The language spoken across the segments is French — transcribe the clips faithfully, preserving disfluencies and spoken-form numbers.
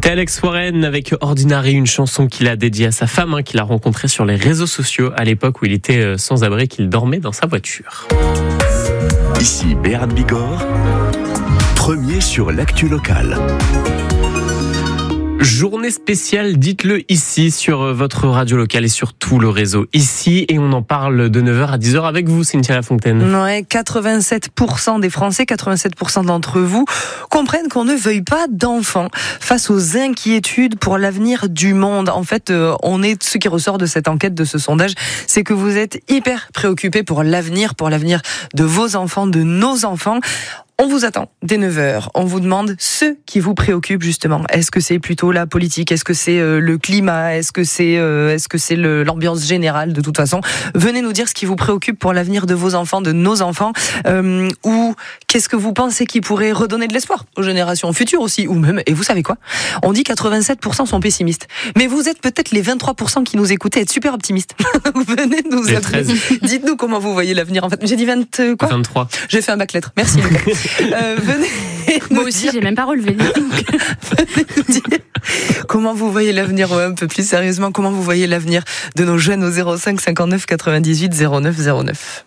C'était Alex Warren avec Ordinary, une chanson qu'il a dédiée à sa femme, hein, qu'il a rencontrée sur les réseaux sociaux à l'époque où il était sans abri, qu'il dormait dans sa voiture. Ici Béarn Bigorre, premier sur l'actu locale. Journée spéciale, dites-le ici sur votre radio locale et sur tout le réseau ici, et on en parle de neuf heures à dix heures avec vous, Cynthia Lafontaine. Ouais, quatre-vingt-sept pour cent des Français, quatre-vingt-sept pour cent d'entre vous comprennent qu'on ne veuille pas d'enfants face aux inquiétudes pour l'avenir du monde. En fait, euh, on est ce qui ressort de cette enquête, de ce sondage, c'est que vous êtes hyper préoccupés pour l'avenir, pour l'avenir de vos enfants, de nos enfants. On vous attend dès neuf heures. On vous demande ce qui vous préoccupe justement. Est-ce que c'est plutôt la politique ? Est-ce que c'est euh, le climat ? Est-ce que c'est euh, est-ce que c'est le, l'ambiance générale de toute façon ? Venez nous dire ce qui vous préoccupe pour l'avenir de vos enfants, de nos enfants. Euh, ou qu'est-ce que vous pensez qui pourrait redonner de l'espoir aux générations futures aussi ? Ou même, et vous savez quoi ? On dit quatre-vingt-sept pour cent sont pessimistes. Mais vous êtes peut-être les vingt-trois pour cent qui nous écoutez être super optimistes. Venez nous appeler. Dites-nous comment vous voyez l'avenir. En fait, j'ai dit vingt quoi ? vingt-trois. J'ai fait un bac lettres. Merci Lucas. Euh, venez Moi aussi, dire... j'ai même pas relevé. Venez nous dire comment vous voyez l'avenir, ouais, un peu plus sérieusement, comment vous voyez l'avenir de nos jeunes au zéro cinq cinquante-neuf quatre-vingt-dix-huit zéro neuf zéro neuf.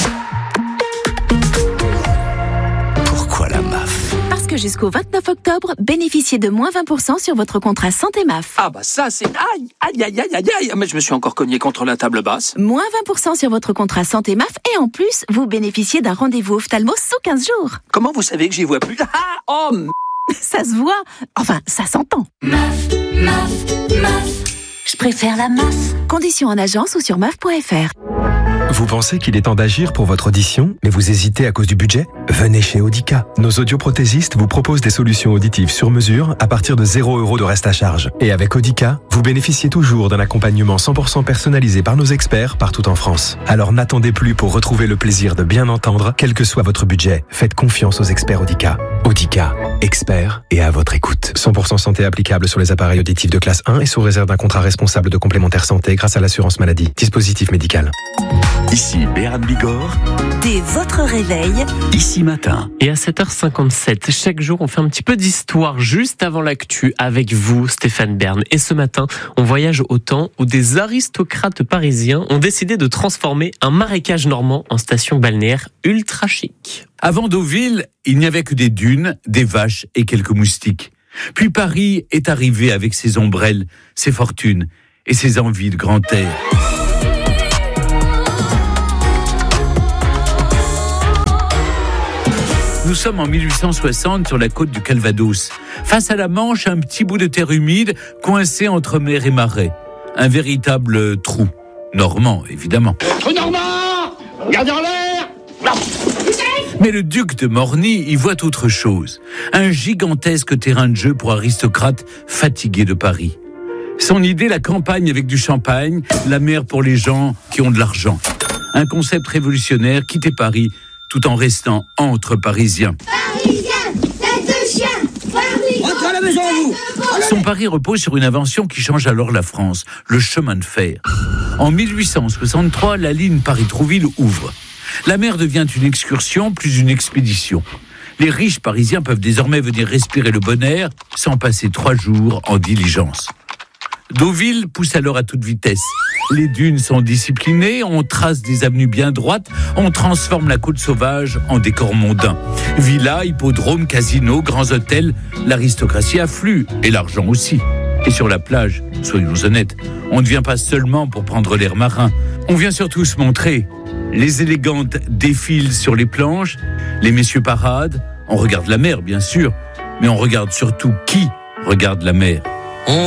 Pourquoi la M A F ? Parce que jusqu'au vingt-neuf octobre, bénéficiez de moins vingt pour cent sur votre contrat santé M A F. Ah bah ça c'est... Aïe, aïe, aïe, aïe, aïe, aïe. Mais je me suis encore cogné contre la table basse. Moins vingt pour cent sur votre contrat santé M A F et en plus, vous bénéficiez d'un rendez-vous ophtalmo sous quinze jours. Comment vous savez que j'y vois plus ? Ah, oh, m... Ça se voit. Enfin, ça s'entend. M A F, M A F, M A F. Je préfère la M A F. Conditions en agence ou sur M A F point F R. Vous pensez qu'il est temps d'agir pour votre audition, mais vous hésitez à cause du budget ? Venez chez Audica. Nos audioprothésistes vous proposent des solutions auditives sur mesure à partir de zéro euro de reste à charge. Et avec Audica, vous bénéficiez toujours d'un accompagnement cent pour cent personnalisé par nos experts partout en France. Alors n'attendez plus pour retrouver le plaisir de bien entendre, quel que soit votre budget. Faites confiance aux experts Audica. Audica, experts et à votre écoute. cent pour cent santé applicable sur les appareils auditifs de classe un et sous réserve d'un contrat responsable de complémentaire santé grâce à l'assurance maladie. Dispositif médical. Ici Béarn Bigorre, Dès votre réveil, ici matin. Et à sept heures cinquante-sept, chaque jour, on fait un petit peu d'histoire juste avant l'actu avec vous, Stéphane Bern. Et ce matin, on voyage au temps où des aristocrates parisiens ont décidé de transformer un marécage normand en station balnéaire ultra chic. Avant Deauville, il n'y avait que des dunes, des vaches et quelques moustiques. Puis Paris est arrivé avec ses ombrelles, ses fortunes et ses envies de grand air. Nous sommes en mille huit cent soixante sur la côte du Calvados. Face à la Manche, un petit bout de terre humide coincé entre mer et marais. Un véritable trou. Normand, évidemment. Trou normand ! Regardez en l'air ! Mais le duc de Morny y voit autre chose. Un gigantesque terrain de jeu pour aristocrates fatigués de Paris. Son idée, la campagne avec du champagne, la mer pour les gens qui ont de l'argent. Un concept révolutionnaire, quitter Paris tout en restant entre Parisiens. Parisien, tête de chien, Paris. Rentrez à la maison, vous. Son pari repose sur une invention qui change alors la France, le chemin de fer. En mille huit cent soixante-trois, la ligne Paris-Trouville ouvre. La mer devient une excursion plus une expédition. Les riches parisiens peuvent désormais venir respirer le bon air sans passer trois jours en diligence. Deauville pousse alors à toute vitesse. Les dunes sont disciplinées, on trace des avenues bien droites, on transforme la côte sauvage en décor mondain. Villas, hippodromes, casinos, grands hôtels, l'aristocratie afflue, et l'argent aussi. Et sur la plage, soyons honnêtes, on ne vient pas seulement pour prendre l'air marin, on vient surtout se montrer. Les élégantes défilent sur les planches, les messieurs paradent, on regarde la mer bien sûr, mais on regarde surtout qui regarde la mer.